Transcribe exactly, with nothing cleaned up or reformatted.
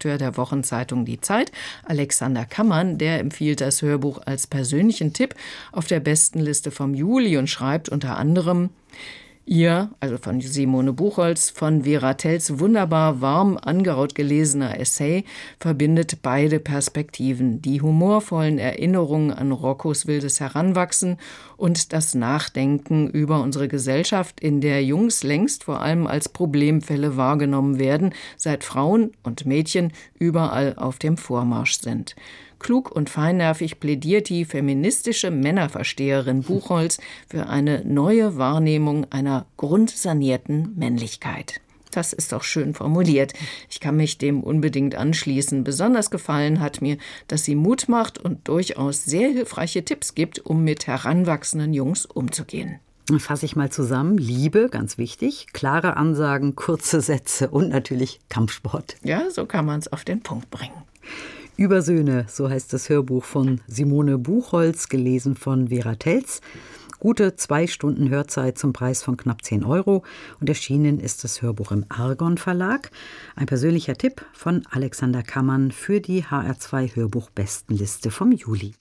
Chefredakteur der Wochenzeitung Die Zeit. Alexander Kammann, der empfiehlt das Hörbuch als persönlichen Tipp auf der Bestenliste vom Juli und schreibt unter anderem: Ihr, also von Simone Buchholz, von Vera Tells wunderbar warm angeraut gelesener Essay verbindet beide Perspektiven, die humorvollen Erinnerungen an Roccos wildes Heranwachsen und das Nachdenken über unsere Gesellschaft, in der Jungs längst vor allem als Problemfälle wahrgenommen werden, seit Frauen und Mädchen überall auf dem Vormarsch sind. Klug und feinnervig plädiert die feministische Männerversteherin Buchholz für eine neue Wahrnehmung einer grundsanierten Männlichkeit. Das ist doch schön formuliert. Ich kann mich dem unbedingt anschließen. Besonders gefallen hat mir, dass sie Mut macht und durchaus sehr hilfreiche Tipps gibt, um mit heranwachsenden Jungs umzugehen. Fasse ich mal zusammen. Liebe, ganz wichtig, klare Ansagen, kurze Sätze und natürlich Kampfsport. Ja, so kann man es auf den Punkt bringen. Über Söhne, so heißt das Hörbuch von Simone Buchholz, gelesen von Vera Tells. Gute zwei Stunden Hörzeit zum Preis von knapp zehn Euro. Und erschienen ist das Hörbuch im Argon Verlag. Ein persönlicher Tipp von Alexander Kammann für die H R zwei Hörbuch-Bestenliste vom Juli.